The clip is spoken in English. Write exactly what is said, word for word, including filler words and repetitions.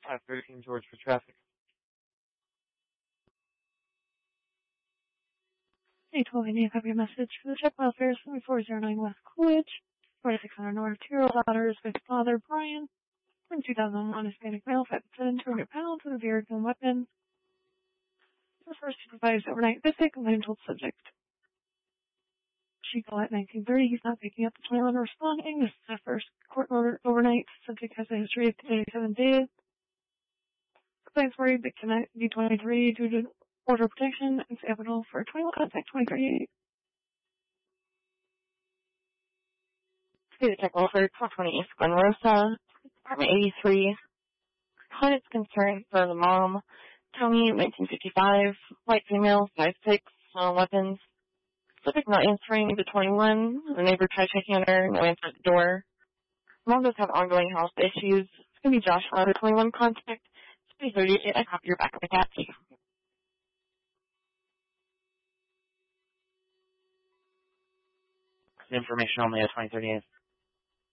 five thirteen George for traffic. eight twelve Indian, copy a message for the check welfare, seventy-four oh nine West Coolidge, forty-six hundred North, Tyrrell Daughters with father Brian, from two thousand one Hispanic male, five foot seven, two hundred pounds, with a beard and weapon. Refers to provide overnight visit, complaint told subject. She called at nineteen thirty, he's not picking up the twenty-one responding. This is the first court order overnight. Subject has a history of eighty-seven days. Complaints worried, victim at D twenty-three due to order protection and capital for twenty-one contact twenty thirty-eight. State Check Welfare, twelve twenty East Glen Rosa, Apartment eighty-three. Client's concern for the mom, Tony, nineteen fifty-five, white female, five six, uh, weapons. Subject not answering the twenty-one. The neighbor tried checking on her, no answer at the door. Mom does have ongoing health issues. It's going to be Josh Lauder, twenty-one contact. It's three thirty-eight. I copy your back of the cat. Information only at twenty thirty-eight.